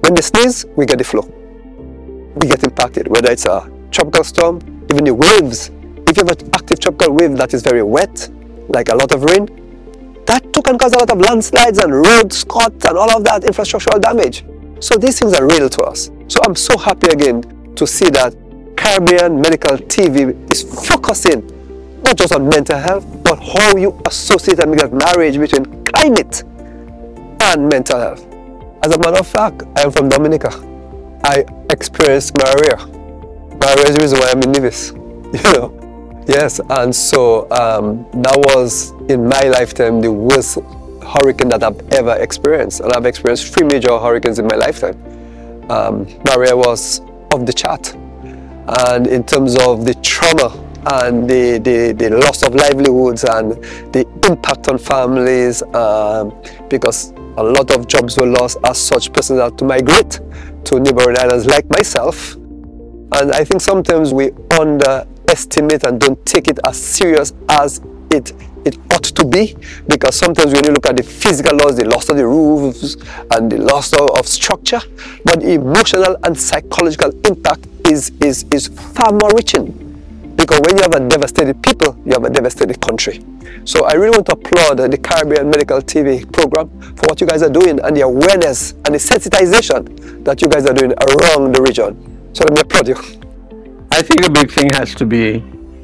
When they sneeze, we get the flu. We get impacted, whether it's a tropical storm, even the waves. If you have an active tropical wave that is very wet, like a lot of rain, that too can cause a lot of landslides and road cuts and all of that infrastructural damage. So these things are real to us. So I'm so happy again to see that Caribbean Medical TV is focusing not just on mental health, but how you associate and make a marriage between climate and mental health. As a matter of fact, I am from Dominica. I experienced malaria. Malaria is the reason why I'm in Nevis, you know. Yes, and so that was, in my lifetime, the worst hurricane that I've ever experienced. And I've experienced 3 major hurricanes in my lifetime. Malaria was off the chart. And in terms of the trauma and the loss of livelihoods and the impact on families, because a lot of jobs were lost as such persons had to migrate to neighboring islands like myself. And I think sometimes we underestimate and don't take it as serious as it ought to be, because sometimes when you look at the physical loss, the loss of the roofs and the loss of structure, but the emotional and psychological impact is far more reaching, because when you have a devastated people, you have a devastated country. So I really want to applaud the Caribbean Medical TV program for what you guys are doing and the awareness and the sensitization that you guys are doing around the region. So let me applaud you. I think a big thing has to be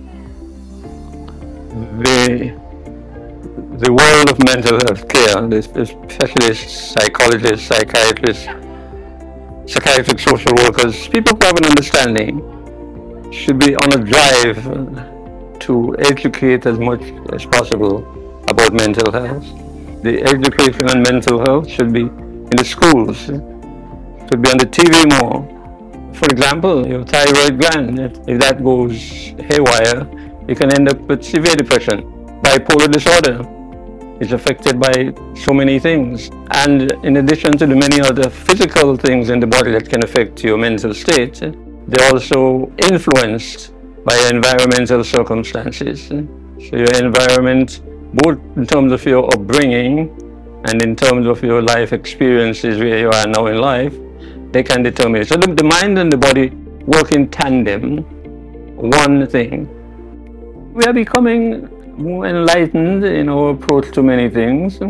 the world of mental health care, the specialists, psychologists, psychiatrists, psychiatric social workers, people who have an understanding should be on a drive to educate as much as possible about mental health. The education on mental health should be in the schools, should be on the TV more. For example, your thyroid gland, if that goes haywire, you can end up with severe depression. Bipolar disorder is affected by so many things. And in addition to the many other physical things in the body that can affect your mental state, they're also influenced by environmental circumstances. So your environment, both in terms of your upbringing and in terms of your life experiences where you are now in life, they can determine it. So the mind and the body work in tandem, one thing. We are becoming more enlightened in our approach to many things.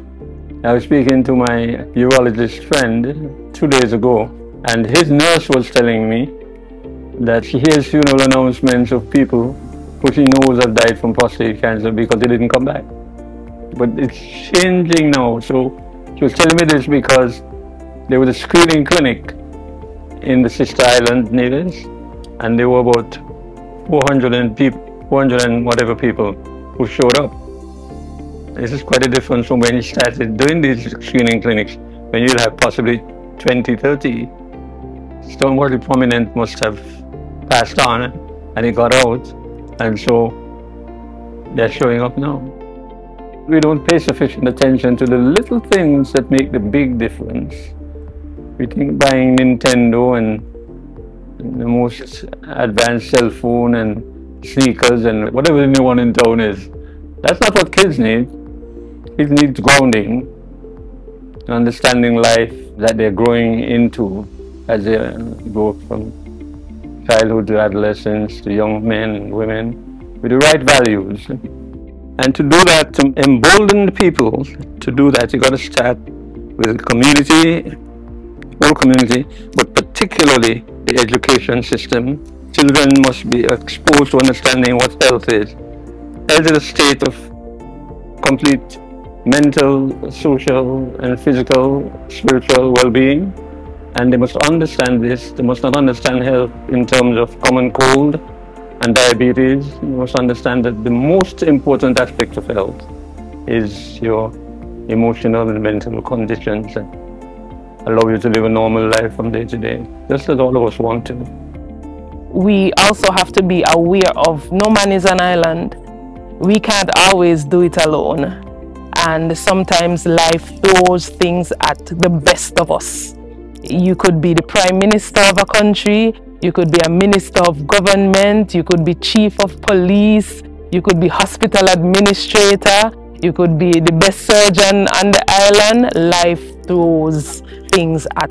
I was speaking to my urologist friend 2 days ago, and his nurse was telling me that she hears funeral announcements of people who she knows have died from prostate cancer because they didn't come back. But it's changing now. So she was telling me this because there was a screening clinic in the sister island, Nevis, and there were about 400 and whatever people who showed up. This is quite a difference from when you started doing these screening clinics, when you'll have possibly 20, 30. Stonewall Prominent must have passed on and it got out, and so they're showing up now. We don't pay sufficient attention to the little things that make the big difference. We think buying Nintendo and the most advanced cell phone and sneakers and whatever the new one in town is, that's not what kids need. Kids need grounding, understanding life that they're growing into as they go from childhood to adolescence to young men and women with the right values. And to do that, to embolden the people to do that, you got to start with the community, whole community, but particularly the education system. Children must be exposed to understanding what health is. Health is a state of complete mental, social, and physical, spiritual well-being. And they must understand this. They must not understand health in terms of common cold and diabetes. You must understand that the most important aspect of health is your emotional and mental conditions that allow you to live a normal life from day to day, just as all of us want to. We also have to be aware of no man is an island. We can't always do it alone. And sometimes life throws things at the best of us. You could be the Prime Minister of a country, you could be a Minister of Government, you could be Chief of Police, you could be Hospital Administrator, you could be the best surgeon on the island. Life throws things at